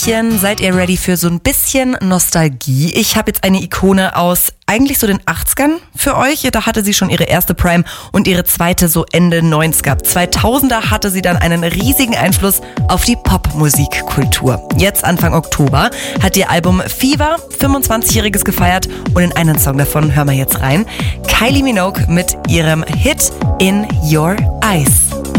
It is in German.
Mädchen, seid ihr ready für so ein bisschen Nostalgie? Ich habe jetzt eine Ikone aus eigentlich so den 80ern für euch. Da hatte sie schon ihre erste Prime und ihre zweite so Ende 90er. 2000er hatte sie dann einen riesigen Einfluss auf die Popmusikkultur. Jetzt Anfang Oktober hat ihr Album Fever 25-jähriges gefeiert und in einen Song davon hören wir jetzt rein. Kylie Minogue mit ihrem Hit In Your Eyes.